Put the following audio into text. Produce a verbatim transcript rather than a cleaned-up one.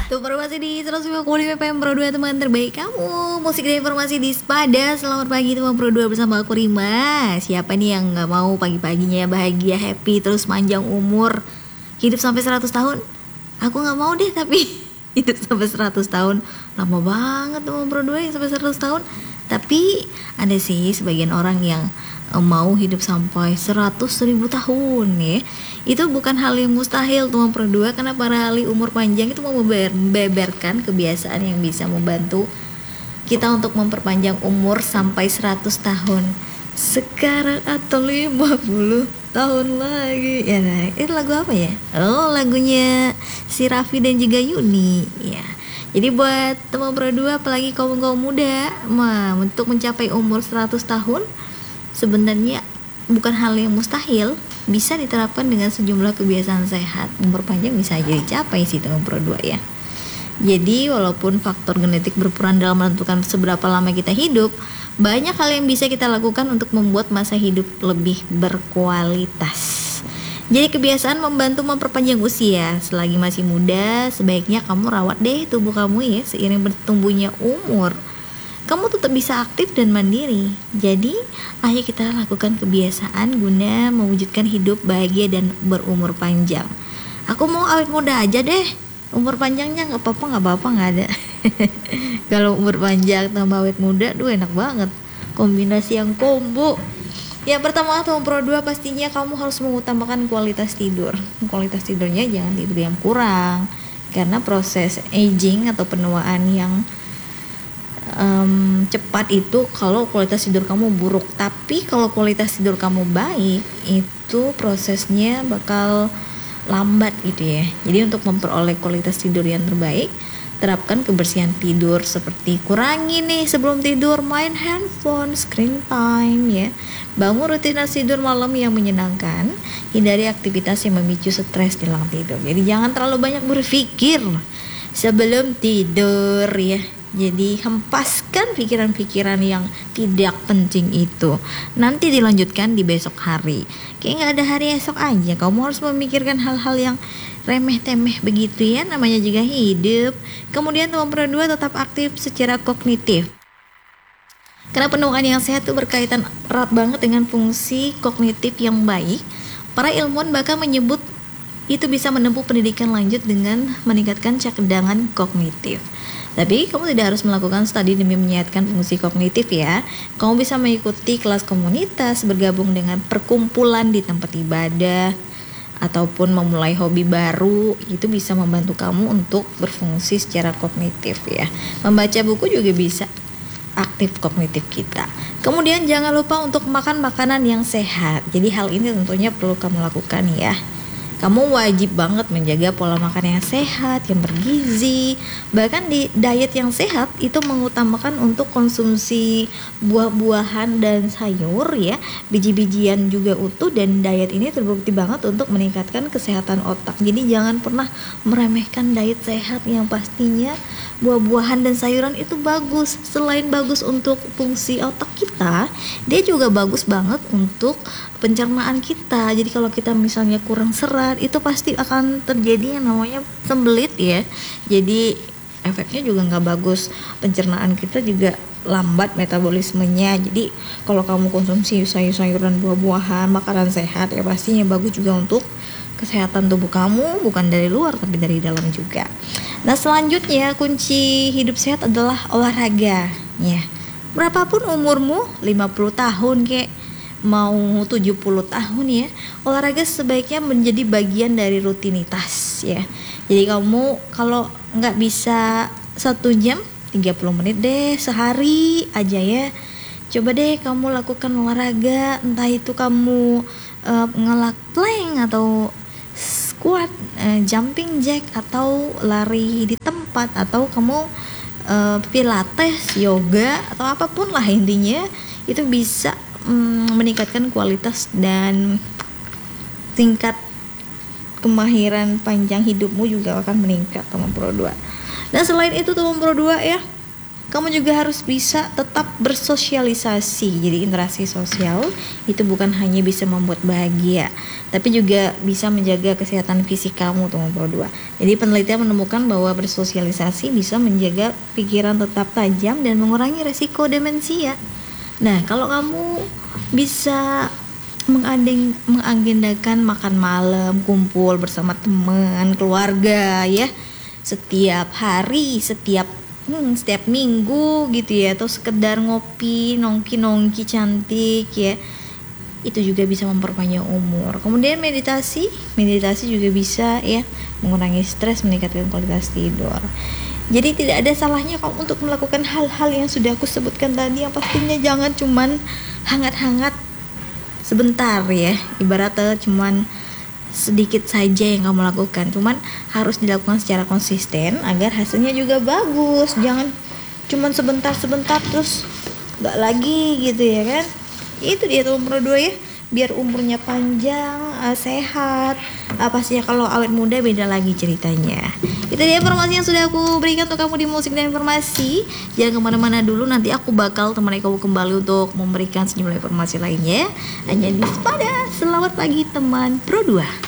Tuh informasi di seratus lima puluh lima F M Pro dua, teman terbaik kamu. Musik dan informasi di Sepada. Selamat pagi teman Pro dua bersama aku Rima. Siapa nih yang gak mau pagi-paginya bahagia, happy, terus panjang umur, hidup sampai seratus tahun? Aku gak mau deh, tapi hidup sampai seratus tahun lama banget teman Pro dua yang sampai seratus tahun. Tapi ada sih sebagian orang yang mau hidup sampai seratus ribu tahun ya. Itu bukan hal yang mustahil teman Pro dua, karena para ahli umur panjang itu mau membeberkan kebiasaan yang bisa membantu kita untuk memperpanjang umur sampai seratus tahun sekarang atau lima puluh tahun lagi ya. Nah, itu lagu apa ya? Oh, lagunya si Raffi dan juga Yuni ya. Jadi buat teman Pro dua, apalagi kaum-kaum muda, mah untuk mencapai umur seratus tahun sebenarnya bukan hal yang mustahil, bisa diterapkan dengan sejumlah kebiasaan sehat. Umur panjang bisa aja dicapai sih teman Pro dua ya. Jadi walaupun faktor genetik berperan dalam menentukan seberapa lama kita hidup, banyak hal yang bisa kita lakukan untuk membuat masa hidup lebih berkualitas. Jadi kebiasaan membantu memperpanjang usia. Selagi masih muda, sebaiknya kamu rawat deh tubuh kamu ya. Seiring bertumbuhnya umur, kamu tetap bisa aktif dan mandiri. Jadi, ayo kita lakukan kebiasaan guna mewujudkan hidup bahagia dan berumur panjang. Aku mau awet muda aja deh. Umur panjangnya nggak apa-apa, nggak apa-apa, nggak ada. Kalau umur panjang tambah awet muda, duh enak banget. Kombinasi yang combo. Yang pertama teman Pro dua, pastinya kamu harus mengutamakan kualitas tidur. Kualitas tidurnya jangan tidur yang kurang, karena proses aging atau penuaan yang um, cepat itu kalau kualitas tidur kamu buruk. Tapi kalau kualitas tidur kamu baik, itu prosesnya bakal lambat gitu ya. Jadi untuk memperoleh kualitas tidur yang terbaik, terapkan kebersihan tidur seperti kurangi nih sebelum tidur main handphone, screen time ya. Bangun rutinitas tidur malam yang menyenangkan, hindari aktivitas yang memicu stres jelang tidur. Jadi jangan terlalu banyak berpikir sebelum tidur ya. Jadi hempaskan pikiran-pikiran yang tidak penting itu, nanti dilanjutkan di besok hari. Kayak gak ada hari esok aja, kamu harus memikirkan hal-hal yang remeh-temeh begitu ya, namanya juga hidup. Kemudian teman Pro dua, tetap aktif secara kognitif, karena penuaan yang sehat itu berkaitan erat banget dengan fungsi kognitif yang baik. Para ilmuwan bahkan menyebut itu bisa menempuh pendidikan lanjut dengan meningkatkan cadangan kognitif. Tapi kamu tidak harus melakukan studi demi menyehatkan fungsi kognitif ya. Kamu bisa mengikuti kelas komunitas, bergabung dengan perkumpulan di tempat ibadah, ataupun memulai hobi baru. Itu bisa membantu kamu untuk berfungsi secara kognitif ya. Membaca buku juga bisa aktif kognitif kita. Kemudian jangan lupa untuk makan makanan yang sehat. Jadi hal ini tentunya perlu kamu lakukan ya. Kamu wajib banget menjaga pola makan yang sehat, yang bergizi. Bahkan di diet yang sehat itu mengutamakan untuk konsumsi buah-buahan dan sayur ya, biji-bijian juga utuh, dan diet ini terbukti banget untuk meningkatkan kesehatan otak. Jadi jangan pernah meremehkan diet sehat yang pastinya buah-buahan dan sayuran itu bagus. Selain bagus untuk fungsi otak kita, dia juga bagus banget untuk pencernaan kita. Jadi kalau kita misalnya kurang serat, itu pasti akan terjadi yang namanya sembelit ya. Jadi efeknya juga nggak bagus, pencernaan kita juga lambat metabolismenya. Jadi kalau kamu konsumsi sayur-sayuran, buah-buahan, makanan sehat ya, pastinya bagus juga untuk kesehatan tubuh kamu, bukan dari luar tapi dari dalam juga. Nah selanjutnya, kunci hidup sehat adalah olahraga ya. Berapapun umurmu, lima puluh tahun kek, mau tujuh puluh tahun ya, olahraga sebaiknya menjadi bagian dari rutinitas ya. Jadi kamu kalau nggak bisa satu jam, tiga puluh menit deh sehari aja ya. Coba deh kamu lakukan olahraga, entah itu kamu uh, ngelak plank atau squat, uh, jumping jack, atau lari di tempat, atau kamu uh, pilates, yoga, atau apapun lah, intinya itu bisa meningkatkan kualitas dan tingkat kemahiran panjang hidupmu juga akan meningkat teman Pro dua. Dan selain itu teman Pro dua ya, Kamu juga harus bisa tetap bersosialisasi. Jadi interaksi sosial itu bukan hanya bisa membuat bahagia, tapi juga bisa menjaga kesehatan fisik kamu tuh nomor dua. Jadi penelitian menemukan bahwa bersosialisasi bisa menjaga pikiran tetap tajam dan mengurangi resiko demensia. Nah, kalau kamu bisa mengadeng, mengagendakan makan malam, kumpul bersama teman, keluarga ya, setiap hari, setiap Hmm, setiap minggu gitu ya, atau sekedar ngopi nongki-nongki cantik ya, itu juga bisa memperpanjang umur. Kemudian meditasi meditasi juga bisa ya mengurangi stres, meningkatkan kualitas tidur. Jadi tidak ada salahnya kamu untuk melakukan hal-hal yang sudah aku sebutkan tadi, yang pastinya jangan cuman hangat-hangat sebentar ya, ibaratnya cuman sedikit saja yang kamu lakukan, cuman harus dilakukan secara konsisten agar hasilnya juga bagus. Jangan cuman sebentar-sebentar terus nggak lagi gitu ya kan. Itu dia tuh nomor dua ya, biar umurnya panjang, uh, sehat. Uh, pastinya kalau awet muda beda lagi ceritanya. Itu dia informasi yang sudah aku berikan untuk kamu di musik dan informasi. Jangan kemana-mana dulu, nanti aku bakal temani kamu kembali untuk memberikan sejumlah informasi lainnya hanya di Spada. Selamat pagi teman Pro dua.